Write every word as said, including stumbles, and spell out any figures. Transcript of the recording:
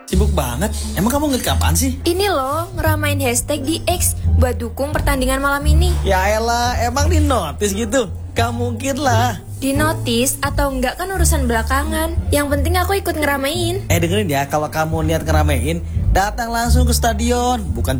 Sibuk banget. Emang kamu ngelik apaan sih? Ini loh, ngeramain hashtag di X buat dukung pertandingan malam ini. Ya elah, emang di notice gitu? Gak mungkin lah. Di notice atau enggak kan urusan belakangan. Yang penting aku ikut ngeramein. Eh dengerin ya, kalau kamu niat ngeramein, datang langsung ke stadion. Bukan